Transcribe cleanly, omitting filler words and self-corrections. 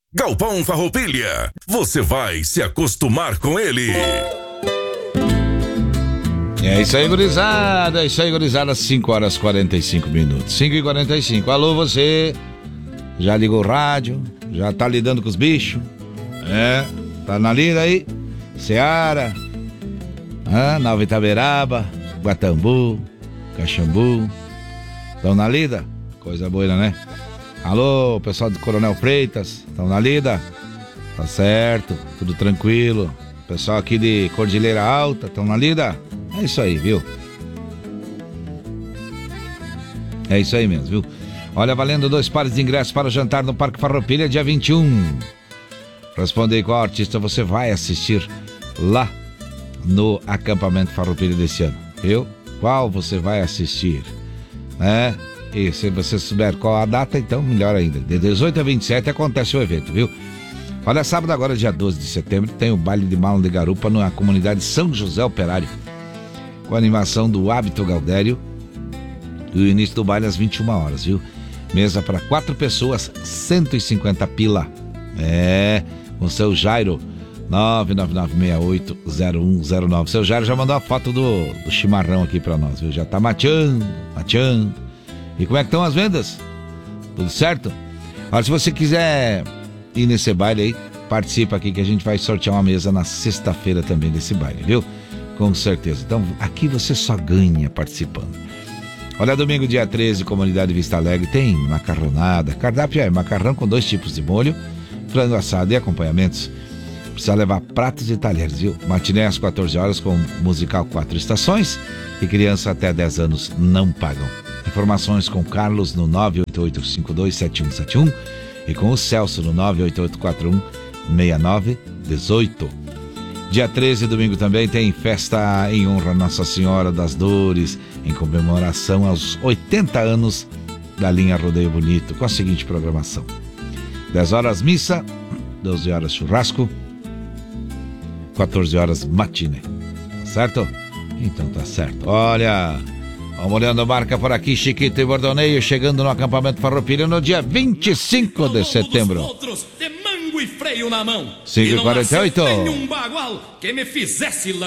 Galpão Farroupilha, você vai se acostumar com ele. É isso aí, gurizada. 5h45. 5h45. Alô, você? Já ligou o rádio? Já tá lidando com os bichos? Tá na lida aí? Seara, Nova Itaberaba, Guatambu, Caxambu. Estão na lida? Coisa boa, né? Alô, pessoal do Coronel Freitas, estão na lida? Tá certo, tudo tranquilo. Pessoal aqui de Cordilheira Alta, estão na lida? É isso aí, viu? É isso aí mesmo, viu? Olha, valendo 2 pares de ingressos para o jantar no Parque Farroupilha, dia 21. Responde aí qual artista você vai assistir lá no acampamento Farroupilha desse ano, viu? Qual você vai assistir, né? E se você souber qual a data, então melhor ainda. De 18 a 27 acontece o evento, viu? Olha, sábado agora, dia 12 de setembro, tem o baile de Mala de Garupa na comunidade São José Operário, com a animação do Hábito Galdério, e o início do baile às 21 horas, viu? Mesa para 4 pessoas, 150 pila. Com o seu Jairo, 999680109. Seu Jairo já mandou a foto do chimarrão aqui para nós, viu? Já tá mateando. E como é que estão as vendas? Tudo certo? Olha, se você quiser ir nesse baile aí, participa aqui que a gente vai sortear uma mesa na sexta-feira também desse baile, viu? Com certeza. Então, aqui você só ganha participando. Olha, domingo, dia 13, Comunidade Vista Alegre, tem macarronada. Cardápio é macarrão com 2 tipos de molho, frango assado e acompanhamentos. Precisa levar pratos e talheres, viu? Matiné às 14 horas com musical 4 estações e criança até 10 anos não pagam. Informações com Carlos no 988527171 e com o Celso no 988416918. Dia 13, domingo também, tem festa em honra a Nossa Senhora das Dores, em comemoração aos 80 anos da linha Rodeio Bonito, com a seguinte programação: 10 horas missa, 12 horas churrasco, 14 horas matiné. Certo? Então tá certo. Olha, vamos olhando a marca por aqui, Chiquito e Bordoneio, chegando no acampamento Farroupilha no dia 25 de setembro. E freio na mão. 5h48. Nenhum bagual que me fizesse